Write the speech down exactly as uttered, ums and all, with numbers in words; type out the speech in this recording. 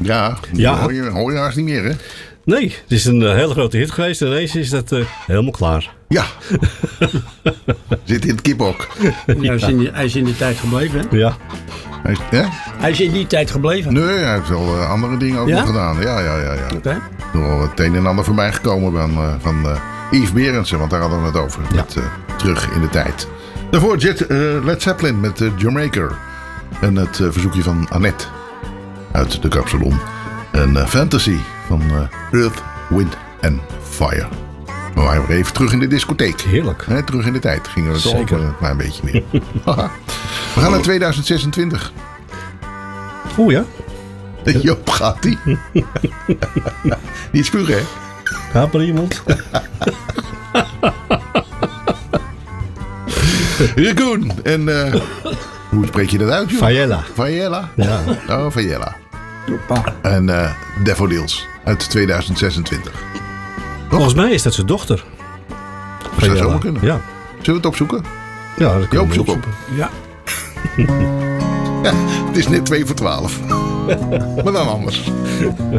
Ja, Ja. Hoor, je, hoor je haast niet meer, hè? Nee, het is een uh, hele grote hit geweest. En ineens is dat uh, helemaal klaar. Ja. Zit in het kiphok. Ja, hij, is in die, hij is in die tijd gebleven, hè? Ja. Hij is, hè? Hij is in die tijd gebleven. Nee, hij heeft wel uh, andere dingen ook Ja? nog gedaan. Ja, ja, ja. ja. Oké. Okay. Er is wel het een en ander voorbij gekomen van, uh, van uh, Yves Berendsen, want daar hadden we het over. Ja. Met, uh, terug in de tijd. Daarvoor Jet, uh, Led Zeppelin met uh, Jamaica. En het uh, verzoekje van Annette uit de Kapsalon. En uh, Fantasy van uh, Earth, Wind and Fire. We waren weer even terug in de discotheek. Heerlijk. He, terug in de tijd gingen we toch ook Zeker. een klein beetje meer. We gaan naar tweeduizend zesentwintig. Oeh ja. Joop gaat die. Niet spugen, hè? Gaat er iemand? Raccoon. En uh, hoe spreek je dat uit, joh? Faella. Faella? Ja. Oh, Faella. En uh, Daffodils uit tweeduizend zesentwintig. Volgens mij is dat zijn dochter. Dat zou zomaar kunnen. Ja. Zullen we het opzoeken? Ja, dat kan Joop, je zoek op. opzoeken. Ja. Ja, het is net twee voor twaalf. Maar dan anders.